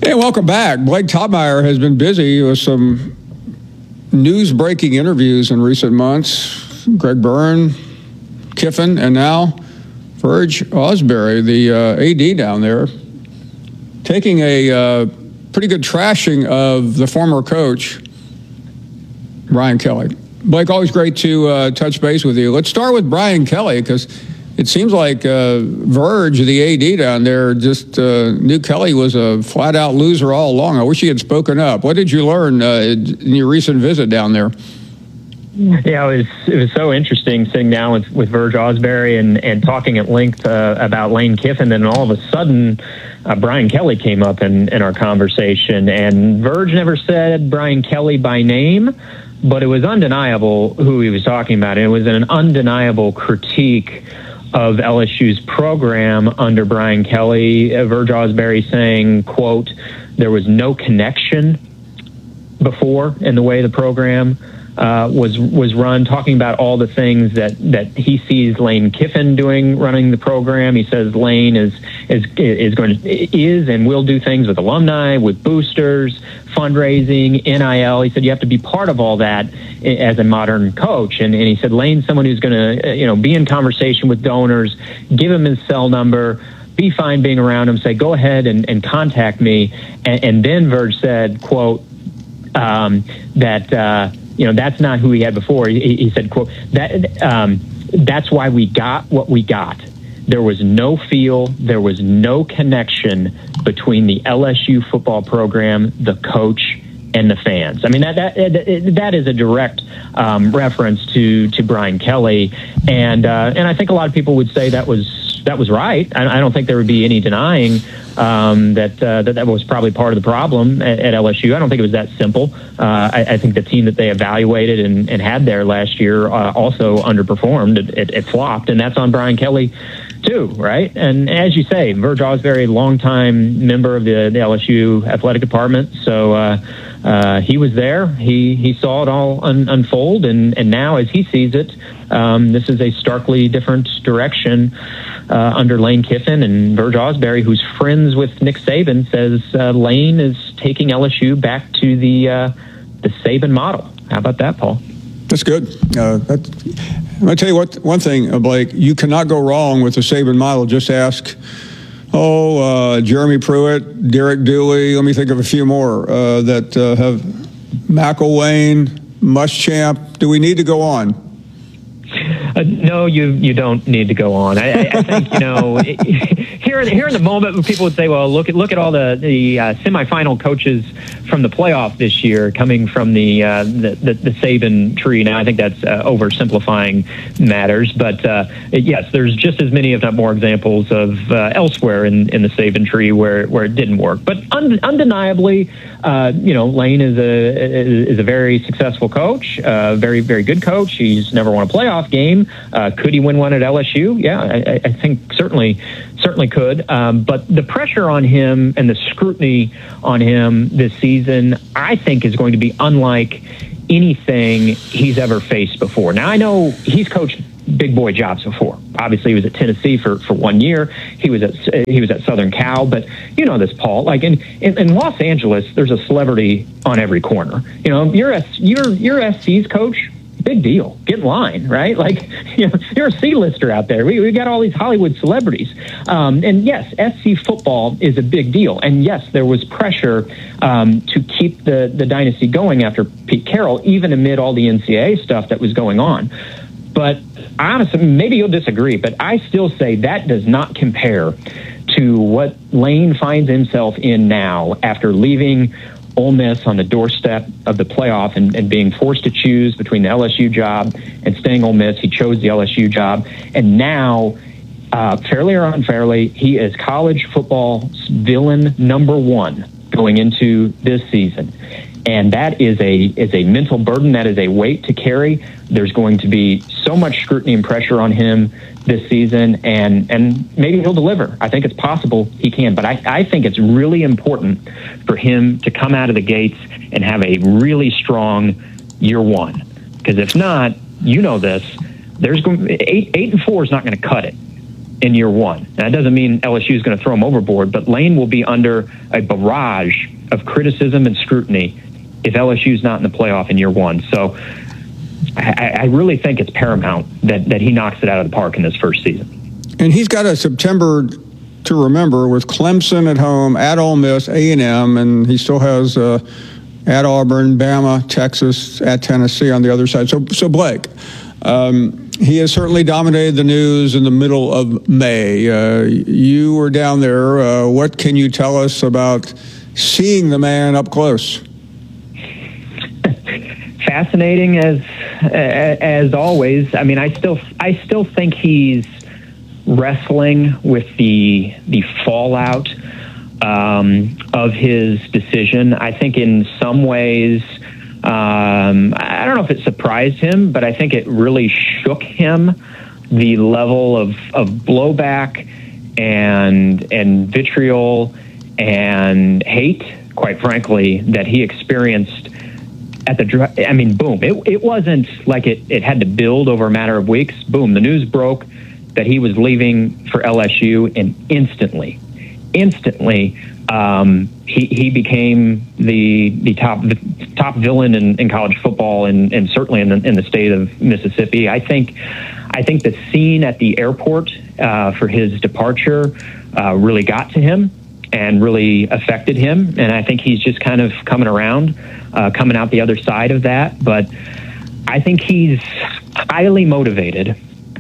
Hey, welcome back. Blake Toppmeyer has been busy with some news-breaking interviews in recent months. Greg Byrne, Kiffin, and now Verge Osbury, the AD down there, taking a pretty good trashing of the former coach, Brian Kelly. Blake, always great to touch base with you. Let's start with Brian Kelly, because it seems like Verge, the AD down there, just knew Kelly was a flat-out loser all along. I wish he had spoken up. What did you learn in your recent visit down there? Yeah, it was so interesting sitting down with Verge Osbury and talking at length about Lane Kiffin. And all of a sudden, Brian Kelly came up in our conversation. And Verge never said Brian Kelly by name, but it was undeniable who he was talking about. And it was an undeniable critique of LSU's program under Brian Kelly. Verge Osbury saying, quote, there was no connection before in the way the program was run, talking about all the things that he sees Lane Kiffin doing, running the program. He says Lane is and will do things with alumni, with boosters, fundraising, NIL. He said you have to be part of all that as a modern coach. And he said Lane's someone who's going to be in conversation with donors, give him his cell number, be fine being around him, say go ahead and contact me. And then Verge said, quote, that that's not who he had before. He said, quote, that's why we got what we got. There was no feel, there was no connection between the LSU football program, the coach, and the fans. I mean, that is a direct reference to Brian Kelly, and I think a lot of people would say that was right. I don't think there would be any denying that was probably part of the problem at LSU. I don't think it was that simple. I think the team that they evaluated and had there last year also underperformed. It flopped, and that's on Brian Kelly too, right? And as you say, Verge Osbury, longtime member of the LSU athletic department, so he was there. He saw it all unfold, and now as he sees it, this is a starkly different direction under Lane Kiffin. And Verge Osbury, who's friends with Nick Saban, says Lane is taking LSU back to the Saban model. How about that, Paul? That's good. I'm going to tell you one thing, Blake. You cannot go wrong with the Saban model. Just ask, Jeremy Pruitt, Derek Dooley. Let me think of a few more that have McElwain, Muschamp. Do we need to go on? No, you don't need to go on. I think here in the moment when people would say, well, look at all the semifinal coaches from the playoff this year coming from the Saban tree. Now I think that's oversimplifying matters, but yes, there's just as many, if not more, examples of elsewhere in the Saban tree where it didn't work. But undeniably, Lane is a very successful coach, very very good coach. He's never won a playoff game. Could he win one at LSU? Yeah, I think certainly could. But the pressure on him and the scrutiny on him this season, I think, is going to be unlike anything he's ever faced before. Now, I know he's coached big boy jobs before. Obviously, he was at Tennessee for 1 year. He was at Southern Cal. But you know this, Paul. Like in Los Angeles, there's a celebrity on every corner. You're SC's coach. Big deal. Get in line, right? Like, you're a C-lister out there. We got all these Hollywood celebrities. And yes, SC football is a big deal. And yes, there was pressure to keep the dynasty going after Pete Carroll, even amid all the NCAA stuff that was going on. But honestly, maybe you'll disagree, but I still say that does not compare to what Lane finds himself in now after leaving Ole Miss on the doorstep of the playoff and being forced to choose between the LSU job and staying Ole Miss. He chose the LSU job. And now, fairly or unfairly, he is college football's villain number one going into this season. And that is a mental burden. That is a weight to carry. There's going to be so much scrutiny and pressure on him this season, and maybe he'll deliver. I think it's possible he can, but I think it's really important for him to come out of the gates and have a really strong year one. Because if not, this, there's going 8-4 is not going to cut it. in year one. Now, that doesn't mean LSU is going to throw him overboard, but Lane will be under a barrage of criticism and scrutiny if LSU is not in the playoff in year one. So I really think it's paramount that he knocks it out of the park in this first season. And he's got a September to remember with Clemson at home, at Ole Miss, A&M, and he still has at Auburn, Bama, Texas, at Tennessee on the other side. So Blake, he has certainly dominated the news in the middle of May. You were down there. What can you tell us about seeing the man up close? Fascinating as always. I mean, I still think he's wrestling with the fallout of his decision. I think in some ways, I don't know if it surprised him, but I think it really shook him, the level of blowback and vitriol and hate, quite frankly, that he experienced at the, I mean, boom. It wasn't like it had to build over a matter of weeks. Boom, the news broke that he was leaving for LSU, and instantly, he became the top villain in college football, and certainly in the state of Mississippi. I think the scene at the airport for his departure really got to him and really affected him, and I think he's just kind of coming out the other side of that. But I think he's highly motivated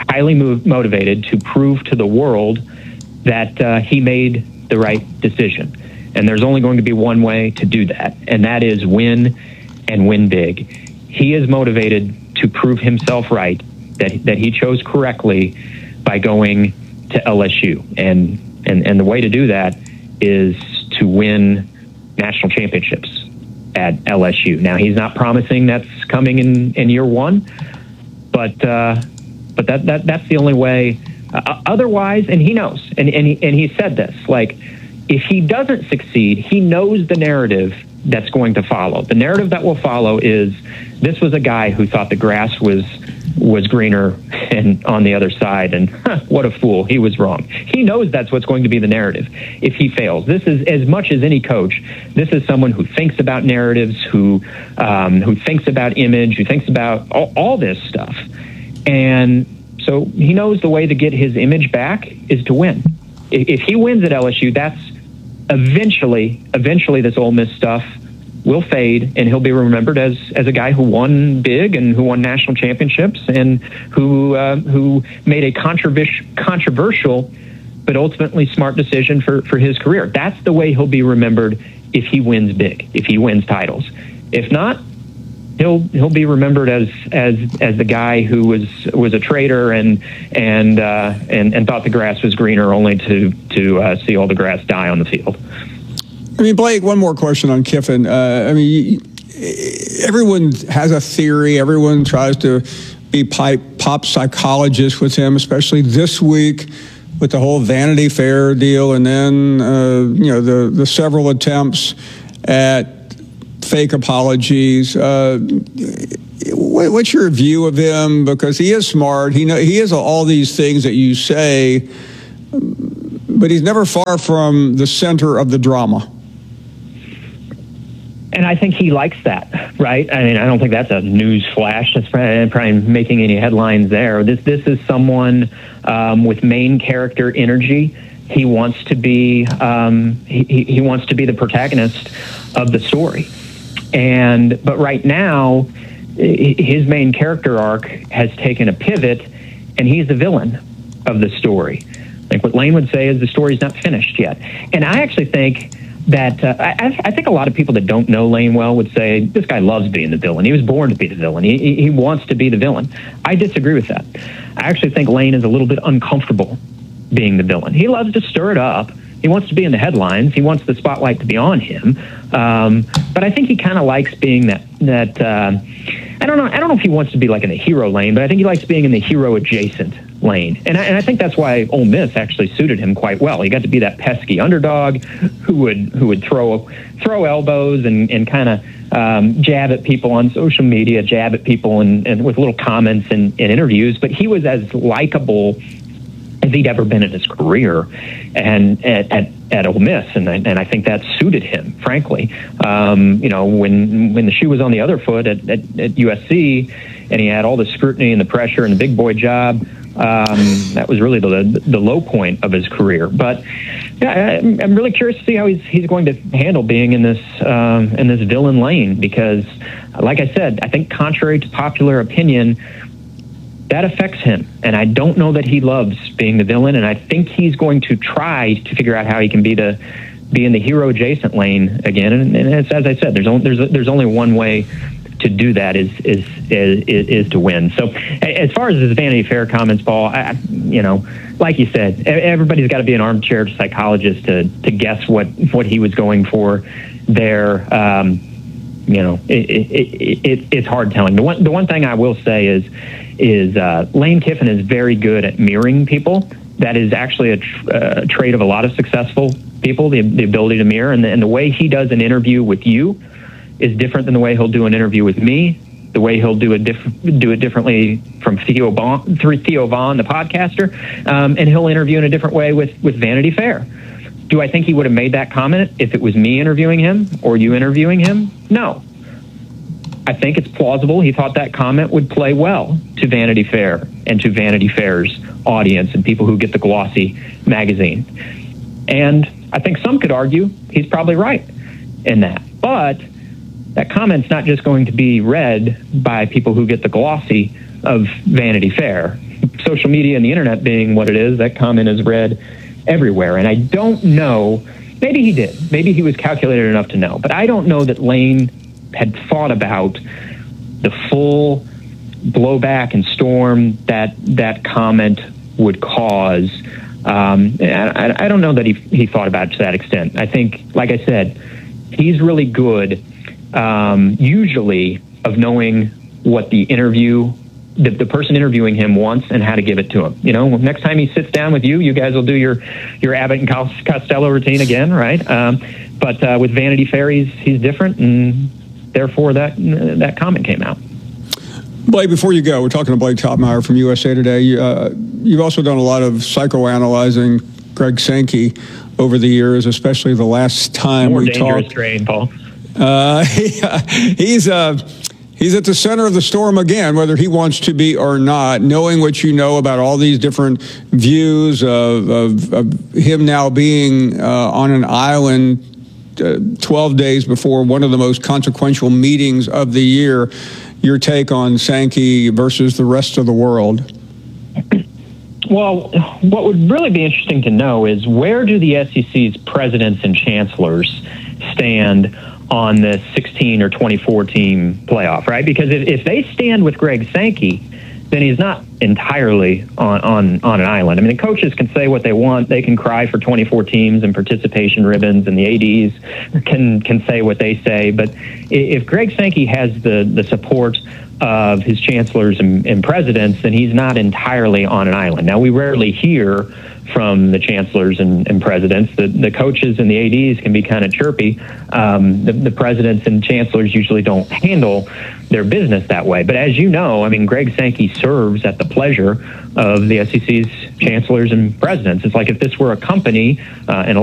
to prove to the world that he made the right decision. And there's only going to be one way to do that, and that is win, and win big. He is motivated to prove himself right, that he chose correctly by going to LSU. And the way to do that is to win national championships at LSU. Now, he's not promising that's coming in year one, but that's the only way. Otherwise, and he knows, and he said this, like, if he doesn't succeed, he knows the narrative that's going to follow. The narrative that will follow is, this was a guy who thought the grass was greener and on the other side, and what a fool, he was wrong. He knows that's what's going to be the narrative if he fails. This is, as much as any coach, this is someone who thinks about narratives, who thinks about image, who thinks about all this stuff. And so he knows the way to get his image back is to win. If he wins at LSU, that's eventually this Ole Miss stuff will fade, and he'll be remembered as a guy who won big and who won national championships and who made a controversial but ultimately smart decision for his career. That's the way he'll be remembered if he wins big, if he wins titles. If not, he'll be remembered as the guy who was a traitor and thought the grass was greener, only to see all the grass die on the field. I mean, Blake, one more question on Kiffin. I mean, everyone has a theory. Everyone tries to be pop psychologist with him, especially this week with the whole Vanity Fair deal, and then the several attempts at fake apologies. What's your view of him? Because he is smart. He has all these things that you say, but he's never far from the center of the drama. And I think he likes that, right? I mean, I don't think that's a news flash. That's probably making any headlines there. This is someone with main character energy. He wants to be he wants to be the protagonist of the story. But right now, his main character arc has taken a pivot, and he's the villain of the story. Like what Lane would say is, the story's not finished yet. And I actually think that I think a lot of people that don't know Lane well would say, this guy loves being the villain. He was born to be the villain. He wants to be the villain. I disagree with that. I actually think Lane is a little bit uncomfortable being the villain. He loves to stir it up. He wants to be in the headlines. He wants the spotlight to be on him. But I think he kind of likes being that I don't know if he wants to be like in the hero lane, but I think he likes being in the hero adjacent lane. And I think that's why Ole Miss actually suited him quite well. He got to be that pesky underdog who would throw elbows and kind of jab at people on social media, jab at people and with little comments and interviews. But he was as likable as he'd ever been in his career, and at Ole Miss, and I think that suited him, frankly. You know, when the shoe was on the other foot at USC, and he had all the scrutiny and the pressure and the big boy job, that was really the low point of his career. But yeah, I'm really curious to see how he's going to handle being in this villain lane, because, like I said, I think contrary to popular opinion, that affects him, and I don't know that he loves being the villain, and I think he's going to try to figure out how he can be in the hero adjacent lane again. And as I said, there's only one way to do that is to win. So as far as his Vanity Fair comments, Paul, you know, like you said, everybody's got to be an armchair psychologist to guess what he was going for there. You know, it's hard telling. The one thing I will say is Lane Kiffin is very good at mirroring people. That is actually a trait of a lot of successful people, the ability to mirror. And the way he does an interview with you is different than the way he'll do an interview with me. The way he'll do it differently from Theo Vaughn, the podcaster, and he'll interview in a different way with Vanity Fair. Do I think he would have made that comment if it was me interviewing him or you interviewing him? No. I think it's plausible he thought that comment would play well to Vanity Fair and to Vanity Fair's audience and people who get the glossy magazine. And I think some could argue he's probably right in that. But that comment's not just going to be read by people who get the glossy of Vanity Fair. Social media and the internet being what it is, that comment is read everywhere. And I don't know, maybe he did. Maybe he was calculated enough to know. But I don't know that Lane had thought about the full blowback and storm that comment would cause. I don't know that he thought about it to that extent. I think, like I said, he's really good usually of knowing what the person interviewing him wants and how to give it to him. You know, next time he sits down with you guys will do your Abbott and Costello routine again, right? But with Vanity Fair, he's different, and therefore that comment came out. Blake, before you go, we're talking to Blake Toppmeyer from USA Today. You've also done a lot of psychoanalyzing Greg Sankey over the years, especially the last time we talked. More dangerous terrain, Paul. He's at the center of the storm again, whether he wants to be or not, knowing what you know about all these different views of him now being on an island 12 days before one of the most consequential meetings of the year. Your take on Sankey versus the rest of the world? Well, what would really be interesting to know is, where do the SEC's presidents and chancellors stand on this 16 or 24 team playoff, right? Because if they stand with Greg Sankey, then he's not entirely on an island. I mean, the coaches can say what they want. They can cry for 24 teams and participation ribbons, and the ADs can say what they say. But if Greg Sankey has the support of his chancellors and presidents, then he's not entirely on an island. Now, we rarely hear from the chancellors and presidents. The coaches and the ADs can be kind of chirpy. The presidents and chancellors usually don't handle their business that way. But as you know, I mean, Greg Sankey serves at the pleasure of the SEC's chancellors and presidents. It's like if this were a company and a